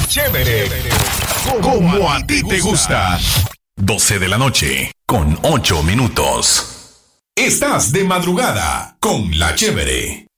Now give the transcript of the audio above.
Chévere. Como a ti te gusta. 12 de la noche, con 8 minutos. Estás de madrugada con La Chévere.